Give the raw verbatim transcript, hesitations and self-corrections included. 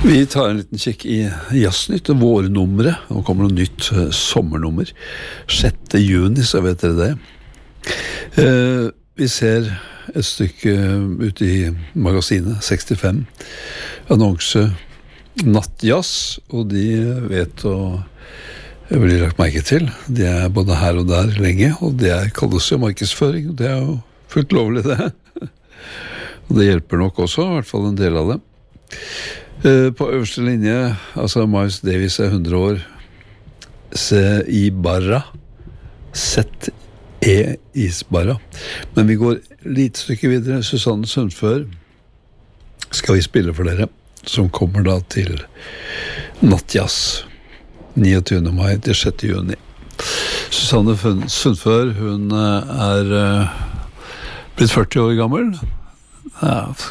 Vi tar en liten kikk i Jazznytt, vårnummeret. Nå kommer noe nytt uh, sommernummer. sjette juni, så vet dere det. Uh, vi ser et stykke ute i magasinet, sekstifem, annonse Nattjazz, og de vet å bli lagt merke til. De er både her og der lenge, og det er, kalles jo markedsføring, og det er jo fullt lovlig det. Og det hjelper nok også, i hvert fall en del av det. På øverste linje, altså Miles Davis er hundre år, Se Ibarra, Sett E Isbarra. Men vi går litt stykke videre. Susanne Sundfør skal vi spille for dere, som kommer da til Nattjazz, niogtyvende mai til sjette juni. Susanne Sundfør, hun er blitt førti år gammel. Ja,